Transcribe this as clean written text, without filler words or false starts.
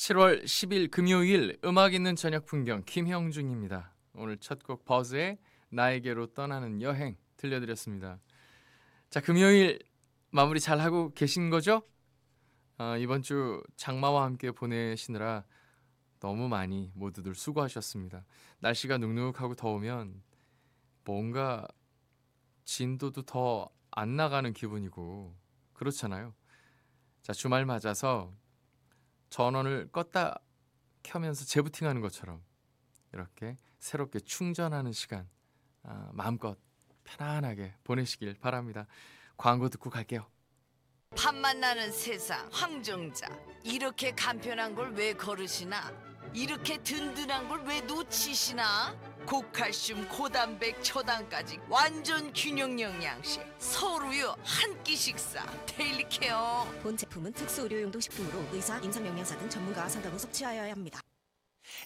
7월 10일 금요일 음악 있는 저녁 풍경 김형중입니다. 오늘 첫 곡 버즈의 나에게로 떠나는 여행 들려드렸습니다. 자, 금요일 마무리 잘 하고 계신 거죠? 이번 주 장마와 함께 보내시느라 너무 많이 모두들 수고하셨습니다. 날씨가 눅눅하고 더우면 뭔가 진도도 더 안 나가는 기분이고 그렇잖아요. 자, 주말 맞아서 전원을 껐다 켜면서 재부팅하는 것처럼 이렇게 새롭게 충전하는 시간 마음껏 편안하게 보내시길 바랍니다. 광고 듣고 갈게요. 팝만 나는 세상 황정자 이렇게 간편한 걸 왜 거르시나 이렇게 든든한 걸 왜 놓치시나 고칼슘 고단백 초당까지 완전 균형 영양식 서울우유 한 끼 식사 데일리 케어 본 제품은 특수 의료용도 식품으로 의사, 임상영양사 등 전문가와 상담 후 섭취하여야 합니다.